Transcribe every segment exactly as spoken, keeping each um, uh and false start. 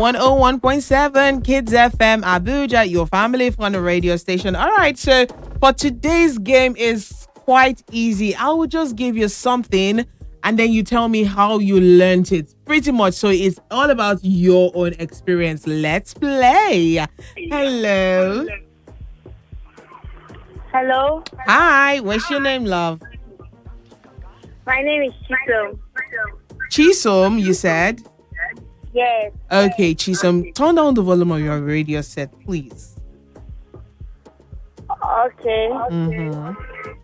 one oh one point seven Kids F M Abuja, your family fun radio station. All right, so for today's game is quite easy. I will just give you something and then you tell me how you learned it. Pretty much. So it's all about your own experience. Let's play. Hello. Hello. Hi. What's your name, love? My name is Chisom. Chisom, you said? Yes. Okay, Chisom. Turn down the volume of your radio set, please. Okay. Mm-hmm.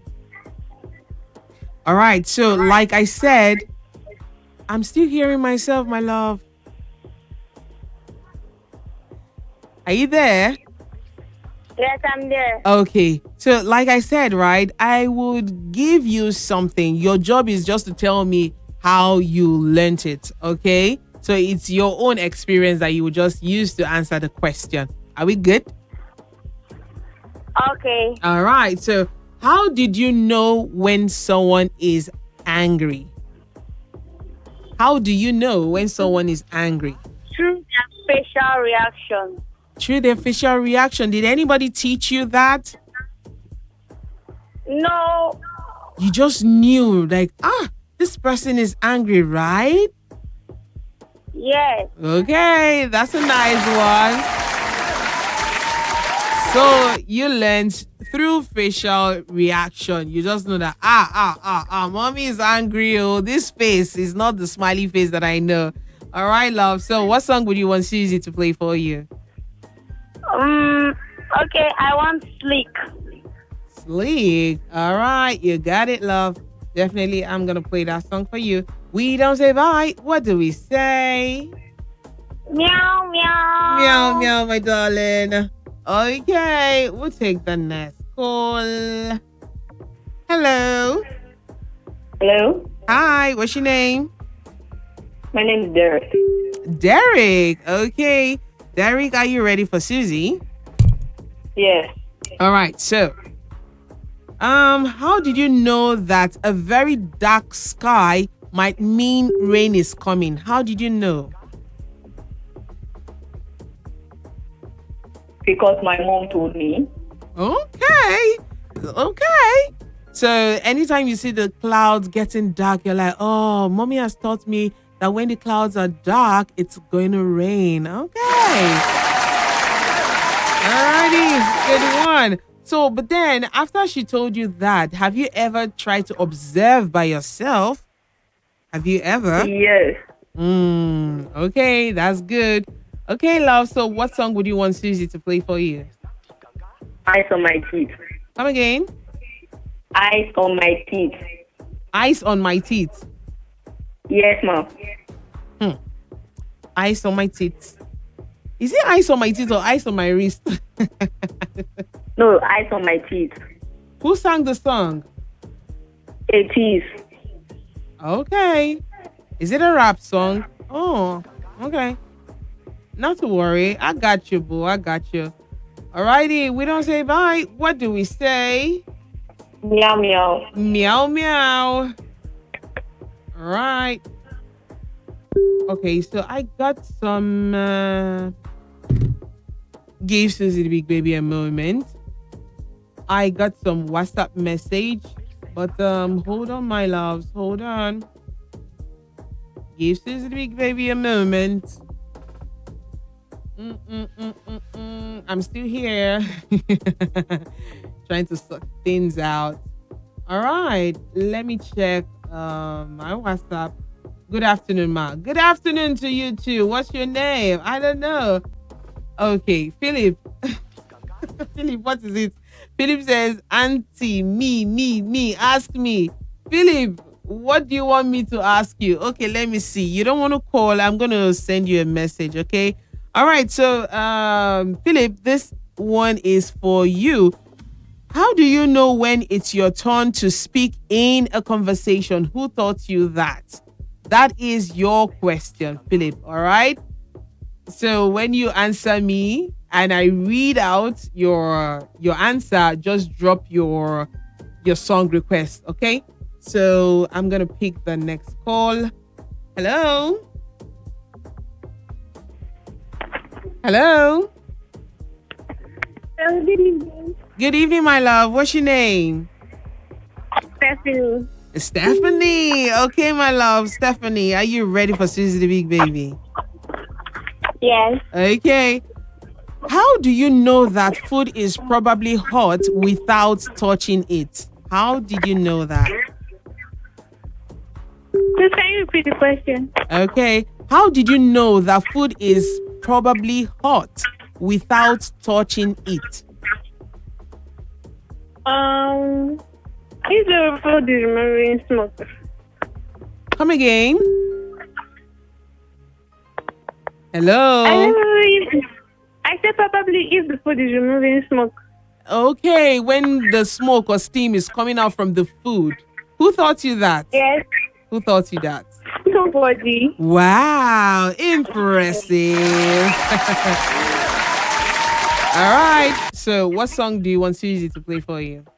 All right. So, like I said, I'm still hearing myself, my love. Are you there? Yes, I'm there. Okay. So, like I said, right, I would give you something. Your job is just to tell me how you learnt it. Okay. So, it's your own experience that you would just use to answer the question. Are we good? Okay. All right. So, how did you know when someone is angry? How do you know when someone is angry? Through their facial reaction. Through their facial reaction. Did anybody teach you that? No. You just knew, like, ah, this person is angry, right? Yes. Okay, that's a nice one. So you learned through facial reaction. You just know that, ah, ah, ah, ah, mommy is angry. Oh, this face is not the smiley face that I know. All right, love. So what song would you want Susie to play for you? Um. Okay, I want Sleek. Sleek. All right, you got it, love. Definitely, I'm going to play that song for you. We don't say bye. What do we say? Meow, meow. Meow, meow, my darling. Okay, we'll take the next call. Hello. Hello. Hi, what's your name? My name is Derek. Derek. Okay. Derek, are you ready for Susie? Yes. All right, so um, how did you know that a very dark sky might mean rain is coming? How did you know? Because my mom told me. Okay. Okay. So anytime you see the clouds getting dark, you're like, oh, mommy has taught me that when the clouds are dark, it's going to rain. Okay. Alrighty. Good one. So, but then after she told you that, have you ever tried to observe by yourself? Have you ever? Yes. Mm, okay, that's good. Okay, love. So what song would you want Susie to play for you? Ice on my teeth. Come again. Ice on my teeth. Ice on my teeth. Yes, ma'am. Hmm. Ice on my teeth. Is it ice on my teeth or ice on my wrist? No, ice on my teeth. Who sang the song? It is. Okay. Is it a rap song? Oh, okay. Not to worry. I got you, boo. I got you. Alrighty. We don't say bye. What do we say? Meow, meow. Meow, meow. All right. Okay, so I got some... Uh, give Susie the Big Baby a moment. I got some WhatsApp message. But um, hold on, my loves. Hold on. Give Susie the Big Baby a moment. Mm, mm, mm, mm, mm. I'm still here. Trying to sort things out. All right. Let me check um, my WhatsApp. Good afternoon, Ma. Good afternoon to you too. What's your name? I don't know. Okay, Philip. Philip, what is it? Philip says, Auntie, me, me, me, ask me. Philip, what do you want me to ask you? Okay, let me see. You don't want to call. I'm going to send you a message, okay? All right, so, um, Philip, this one is for you. How do you know when it's your turn to speak in a conversation? Who taught you that? That is your question, Philip, all right? So when you answer me and I read out your your answer, just drop your your song request, okay? So I'm going to pick the next call. Hello? Hello. Um, good evening. Good evening, my love. What's your name? Stephanie. Stephanie. Okay, my love. Stephanie, are you ready for Susie the Big Baby? Yes. Okay. How do you know that food is probably hot without touching it? How did you know that? Please, can you repeat the question? Okay. How did you know that food is probably hot without touching it? Um, is the food is removing smoke? Come again. I Hello. don't know if, I said probably if the food is removing smoke. Okay. When the smoke or steam is coming out from the food, who taught you that? Yes. Who taught you that? Nobody. Wow, impressive. All right. So, what song do you want Susie to play for you?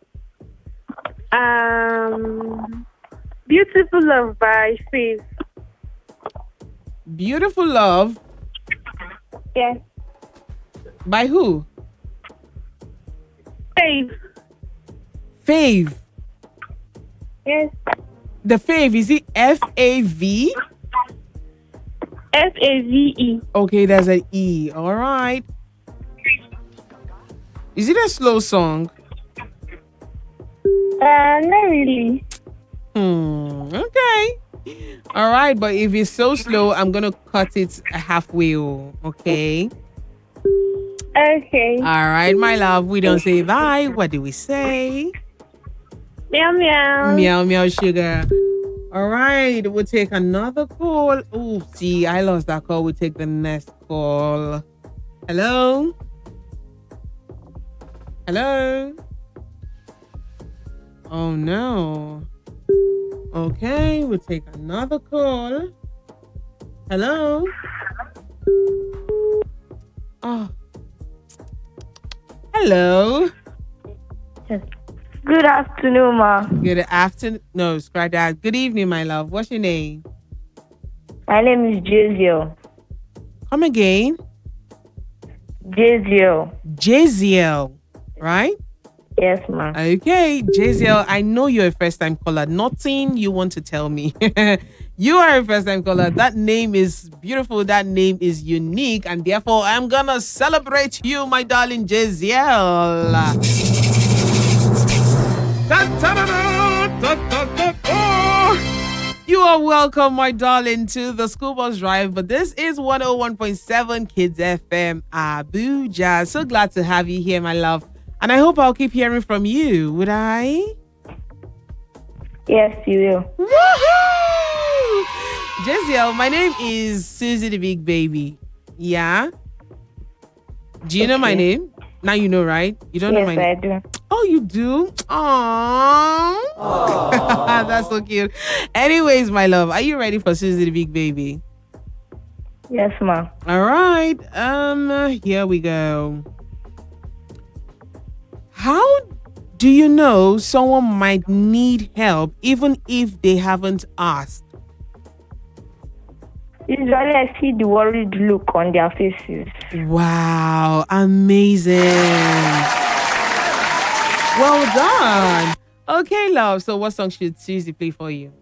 Um, Beautiful Love by Faith. Beautiful Love Yes. by who? Faith. Fave. Yes. The Fave, is it F A V? F A V E. Okay, there's an E. All right. Is it a slow song? Uh, not really. Hmm. Okay. All right, but if it's so slow, I'm gonna cut it halfway. oh, Okay. Okay. All right, my love. We don't say bye. What do we say? Meow meow. Meow meow sugar. All right, we'll take another call. Oh, see, I lost that call. We'll take the next call. Hello. Hello. Oh no. Okay, we'll take another call. Hello. Oh. Hello. Good afternoon, ma. Good afternoon. No, scratch that. Good evening, my love. What's your name? My name is Jaziel. Come again. Jaziel. Jaziel, right? Yes, ma. Okay, Jaziel, I know you're a first time caller. Nothing you want to tell me. You are a first time caller. That name is beautiful. That name is unique. And therefore, I'm going to celebrate you, my darling Jaziel. You are welcome, my darling, to the School Bus Drive. But this is one oh one point seven Kids F M Abuja. So glad to have you here, my love. And I hope I'll keep hearing from you. Would I? Yes, you will. Woohoo! Jaziel, my name is Susie the Big Baby. Yeah? Do you know my Okay. name? Now you know, right? You don't know Yes, my name. I do. Oh, you do? Aww. That's so cute. Anyways, my love, are you ready for Susie the Big Baby? Yes, ma. All right. Um, here we go. How do you know someone might need help even if they haven't asked? Usually, I see the worried look on their faces. Wow, amazing. Well done. Okay, love. So what song should Susie play for you?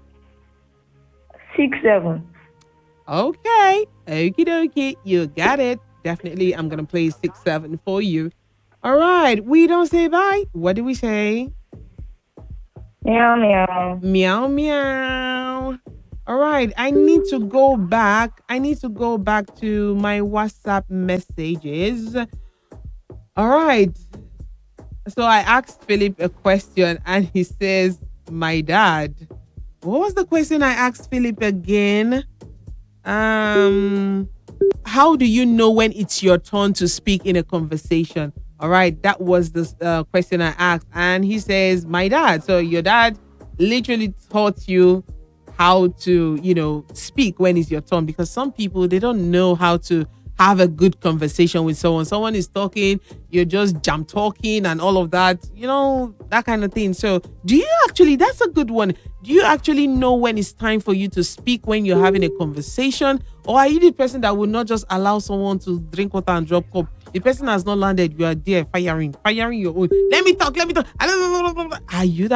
Six, seven. Okay. Okie dokie. You got it. Definitely, I'm going to play six, seven for you. All right. We don't say bye. What do we say? Meow, meow. Meow, meow. All right. I need to go back. I need to go back to my WhatsApp messages. All right. So I asked Philip a question and he says, my dad. What was the question I asked Philip again? Um, how do you know when it's your turn to speak in a conversation? All right, that was the uh, question I asked. And he says, my dad. So your dad literally taught you how to, you know, speak when it's your turn, because some people, they don't know how to have a good conversation with someone. Someone is talking, you're just jam talking and all of that, you know, that kind of thing. So do you actually, that's a good one. Do you actually know when it's time for you to speak when you're having a conversation? Or are you the person that will not just allow someone to drink water and drop cup? The person has not landed, you are there firing, firing your own. Let me talk, let me talk. Are you that